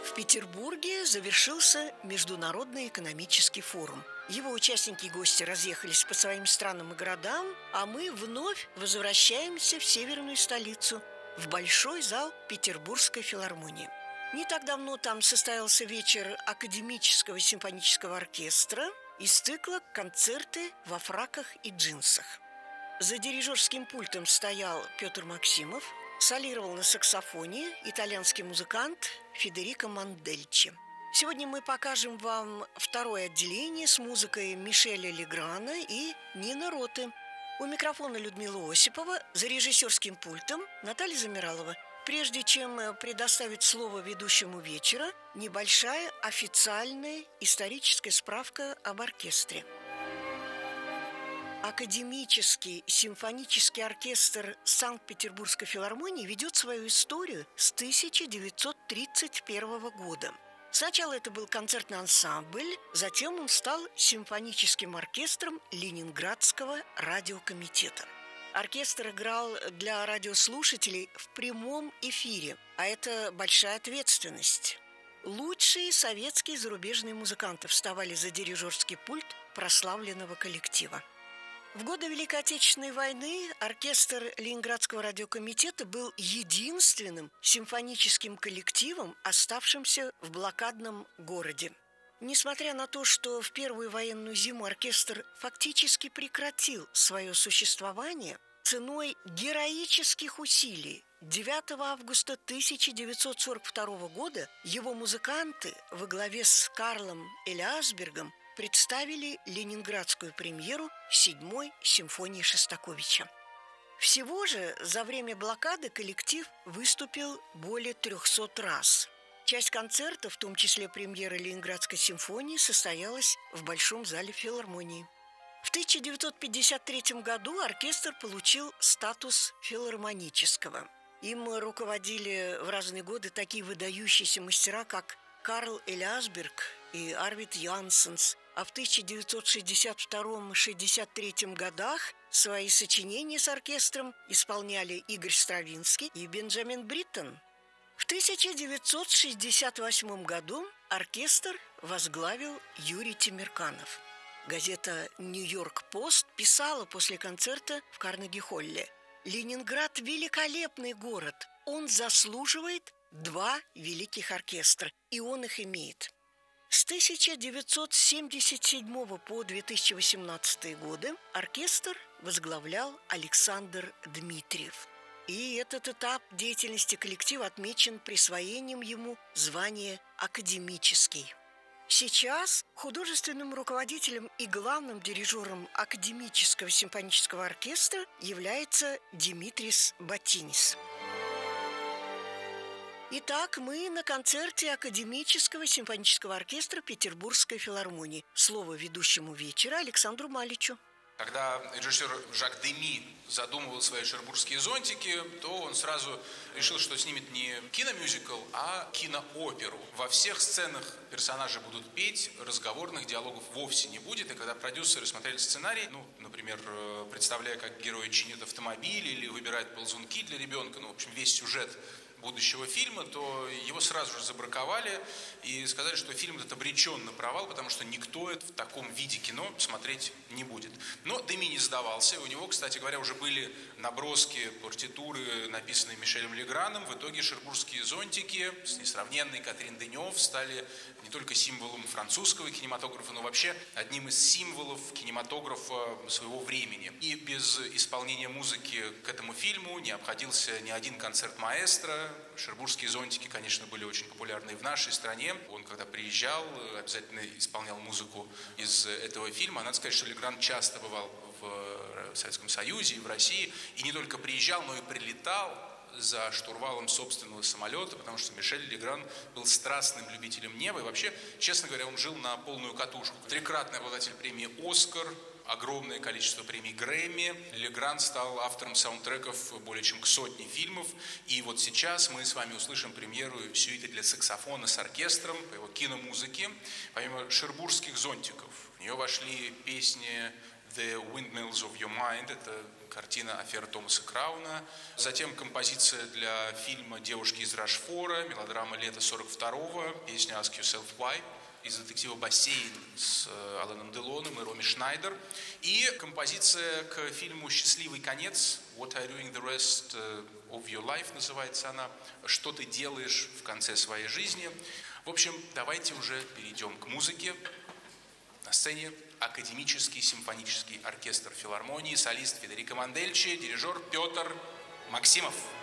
В Петербурге завершился Международный экономический форум. Его участники и гости разъехались по своим странам и городам, а мы вновь возвращаемся в северную столицу, в большой зал Петербургской филармонии. Не так давно там состоялся вечер академического симфонического оркестра из цикла «Концерты во фраках и джинсах». За дирижерским пультом стоял Петр Максимов, солировал на саксофоне итальянский музыкант Федерико Мондельчи. Сегодня мы покажем вам второе отделение с музыкой Мишеля Леграна и Нины Роты. У микрофона Людмила Осипова, за режиссерским пультом Наталья Замиралова. Прежде чем предоставить слово ведущему вечера, небольшая официальная историческая справка об оркестре. Академический симфонический оркестр Санкт-Петербургской филармонии ведет свою историю с 1931 года. Сначала это был концертный ансамбль, затем он стал симфоническим оркестром Ленинградского радиокомитета. Оркестр играл для радиослушателей в прямом эфире, а это большая ответственность. Лучшие советские и зарубежные музыканты вставали за дирижерский пульт прославленного коллектива. В годы Великой Отечественной войны оркестр Ленинградского радиокомитета был единственным симфоническим коллективом, оставшимся в блокадном городе. Несмотря на то, что в первую военную зиму оркестр фактически прекратил свое существование, ценой героических усилий 9 августа 1942 года его музыканты во главе с Карлом Элиасбергом представили ленинградскую премьеру 7-й симфонии Шостаковича. Всего же за время блокады коллектив выступил более 300 раз. Часть концерта, в том числе премьера Ленинградской симфонии, состоялась в Большом зале филармонии. В 1953 году оркестр получил статус филармонического. Им руководили в разные годы такие выдающиеся мастера, как Карл Элиасберг и Арвид Янсенс, а в 1962-63 годах свои сочинения с оркестром исполняли Игорь Стравинский и Бенджамин Бриттон. В 1968 году оркестр возглавил Юрий Темирканов. Газета «Нью-Йорк-Пост» писала после концерта в Карнеги-холле: «Ленинград – великолепный город, он заслуживает 2 великих оркестра, и он их имеет». С 1977 по 2018 годы оркестр возглавлял Александр Дмитриев. И этот этап деятельности коллектива отмечен присвоением ему звания «академический». Сейчас художественным руководителем и главным дирижером академического симфонического оркестра является Димитрис Батинис. Итак, мы на концерте академического симфонического оркестра Петербургской филармонии. Слово ведущему вечера Александру Маличу. Когда режиссер Жак Деми задумывал свои «Шербургские зонтики», то он сразу решил, что снимет не киномюзикл, а кинооперу. Во всех сценах персонажи будут петь, разговорных диалогов вовсе не будет. И когда продюсеры смотрели сценарий, например, представляя, как герои чинят автомобиль или выбирают ползунки для ребенка, в общем, весь сюжет будущего фильма, то его сразу же забраковали и сказали, что фильм этот обречен на провал, потому что никто это в таком виде кино смотреть не будет. Но Деми не сдавался. У него, кстати говоря, уже были наброски партитуры, написанные Мишелем Леграном. В итоге «Шербургские зонтики» с несравненной Катрин Денев стали не только символом французского кинематографа, но вообще одним из символов кинематографа своего времени. И без исполнения музыки к этому фильму не обходился ни один концерт маэстро. «Шербургские зонтики», конечно, были очень популярны и в нашей стране. Он, когда приезжал, обязательно исполнял музыку из этого фильма. Надо сказать, что Легран часто бывал в Советском Союзе и в России. И не только приезжал, но и прилетал за штурвалом собственного самолета, потому что Мишель Легран был страстным любителем неба. И вообще, честно говоря, он жил на полную катушку. Трикратный обладатель премии «Оскар», огромное количество премий Грэмми. Легран стал автором саундтреков более чем к 100 фильмов. И вот сейчас мы с вами услышим премьеру сюиты для саксофона с оркестром по его киномузыке. Помимо «Шербургских зонтиков» в нее вошли песни «The Windmills of Your Mind». Это картина «Афера Томаса Крауна». Затем композиция для фильма «Девушки из Рашфора», мелодрама «Лето 42-го», песня «Ask Yourself Why», из детектива «Бассейн» с Аланом Делоном и Роми Шнайдер. И композиция к фильму «Счастливый конец», «What are you doing the rest of your life» называется она, «Что ты делаешь в конце своей жизни». В общем, давайте уже перейдем к музыке. На сцене Академический симфонический оркестр филармонии, солист Федерико Мандельчи, дирижер Петр Максимов.